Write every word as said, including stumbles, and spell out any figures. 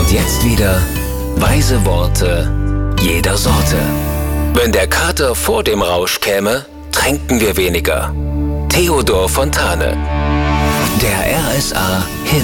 Und jetzt wieder weise Worte jeder Sorte. Wenn der Kater vor dem Rausch käme, tränken wir weniger. Theodor Fontane. Der R S A